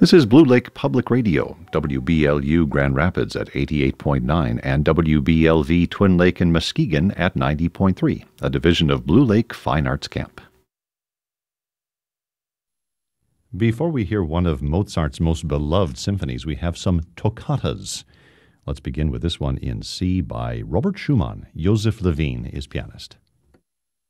This is Blue Lake Public Radio, WBLU Grand Rapids at 88.9 and WBLV Twin Lake and Muskegon at 90.3, a division of Blue Lake Fine Arts Camp. Before we hear one of Mozart's most beloved symphonies, we have some toccatas. Let's begin with this one in C by Robert Schumann. Joseph Levine is pianist.